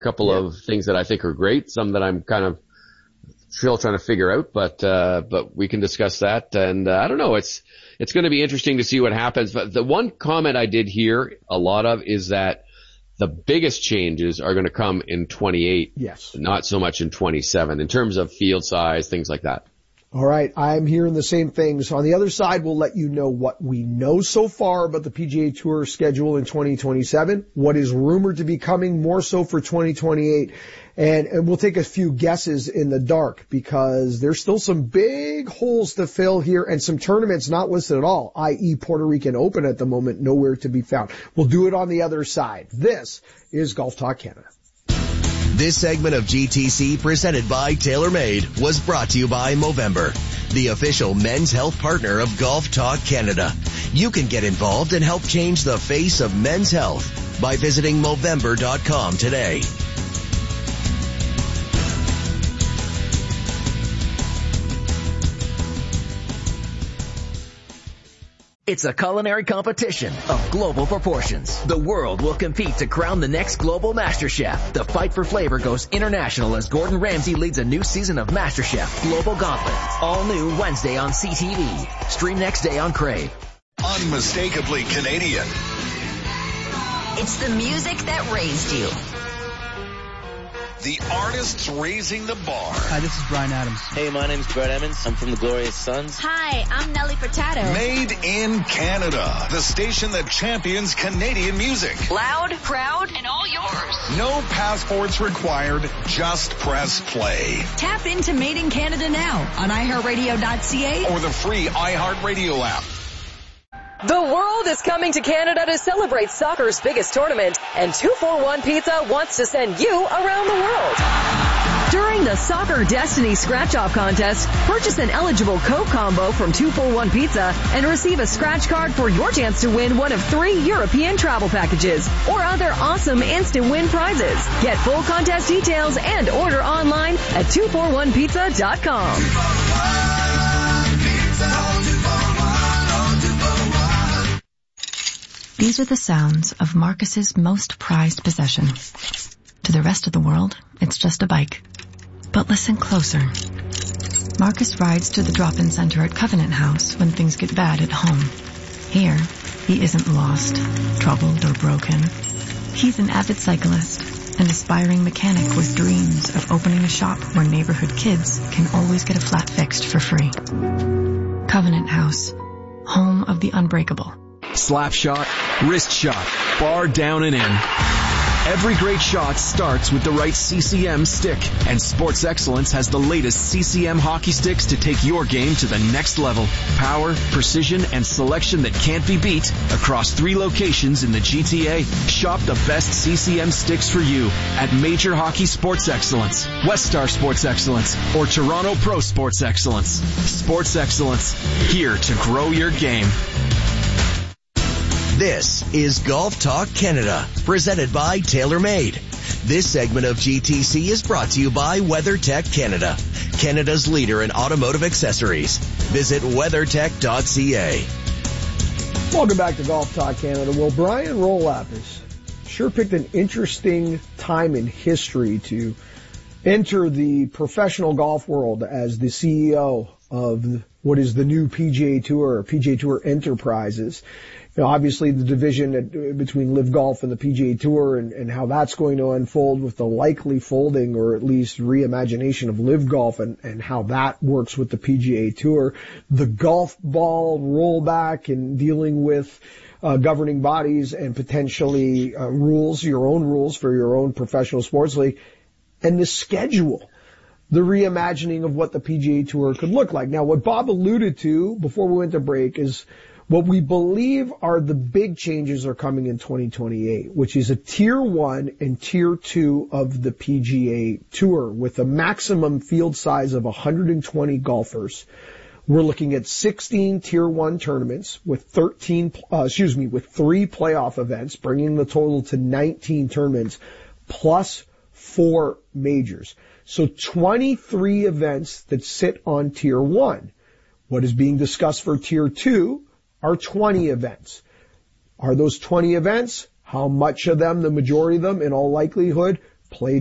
couple of things that I think are great, some that I'm kind of still trying to figure out, but we can discuss that. And I don't know, it's going to be interesting to see what happens. But the one comment I did hear a lot of is that the biggest changes are going to come in 28. Yes. Not so much in 27 in terms of field size, things like that. All right, I'm hearing the same things. On the other side, we'll let you know what we know so far about the PGA Tour schedule in 2027, what is rumored to be coming more so for 2028, and we'll take a few guesses in the dark because there's still some big holes to fill here and some tournaments not listed at all, i.e. Puerto Rican Open at the moment, nowhere to be found. We'll do it on the other side. This is Golf Talk Canada. This segment of GTC presented by TaylorMade was brought to you by Movember, the official men's health partner of Golf Talk Canada. You can get involved and help change the face of men's health by visiting Movember.com today. It's a culinary competition of global proportions. The world will compete to crown the next global MasterChef. The fight for flavor goes international as Gordon Ramsay leads a new season of MasterChef Global Gauntlet. All new Wednesday on CTV. Stream next day on Crave. Unmistakably Canadian. It's the music that raised you. The artists raising the bar. Hi, this is Bryan Adams. Hey, my name's Brett Emmons. I'm from the Glorious Sons. Hi, I'm Nelly Furtado. Made in Canada. The station that champions Canadian music. Loud, proud, and all yours. No passports required. Just press play. Tap into Made in Canada now on iHeartRadio.ca or the free iHeartRadio app. The world is coming to Canada to celebrate soccer's biggest tournament, and 241 Pizza wants to send you around the world. During the Soccer Destiny Scratch-Off Contest, purchase an eligible Coke combo from 241 Pizza and receive a scratch card for your chance to win one of 3 European travel packages or other awesome instant win prizes. Get full contest details and order online at 241pizza.com. These are the sounds of Marcus's most prized possession. To the rest of the world, it's just a bike. But listen closer. Marcus rides to the drop-in center at Covenant House when things get bad at home. Here, he isn't lost, troubled, or broken. He's an avid cyclist, an aspiring mechanic with dreams of opening a shop where neighborhood kids can always get a flat fixed for free. Covenant House, home of the unbreakable. Slap shot, wrist shot, bar down and in. Every great shot starts with the right CCM stick, and Sports Excellence has the latest CCM hockey sticks to take your game to the next level. Power, precision, and selection that can't be beat across 3 locations in the GTA. Shop the best CCM sticks for you at Major Hockey Sports Excellence, West Star Sports Excellence, or Toronto Pro Sports Excellence. Sports Excellence, here to grow your game. This is Golf Talk Canada, presented by TaylorMade. This segment of GTC is brought to you by WeatherTech Canada, Canada's leader in automotive accessories. Visit weathertech.ca. Welcome back to Golf Talk Canada. Well, Brian Rolapp has sure picked an interesting time in history to enter the professional golf world as the CEO of what is the new PGA Tour Enterprises. You know, obviously the division between Live Golf and the PGA Tour and how that's going to unfold with the likely folding or at least reimagination of Live Golf and how that works with the PGA Tour. The golf ball rollback and dealing with governing bodies and potentially rules, your own rules for your own professional sports league, and the schedule. The reimagining of what the PGA Tour could look like. Now, what Bob alluded to before we went to break is what we believe are the big changes are coming in 2028, which is a Tier 1 and Tier 2 of the PGA Tour with a maximum field size of 120 golfers. We're looking at 16 Tier 1 tournaments with 3 playoff events, bringing the total to 19 tournaments plus 4 majors. So 23 events that sit on Tier 1. What is being discussed for Tier 2 are 20 events. Are those 20 events? How much of them, the majority of them, in all likelihood, played